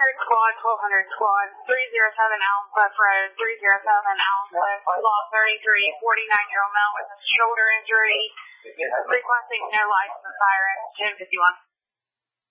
squad, 1200 squad, 307 Allen Cliff Road, 307 Allen Cliff, law 33, 49-year-old male with a shoulder injury, requesting no license siren, 1051.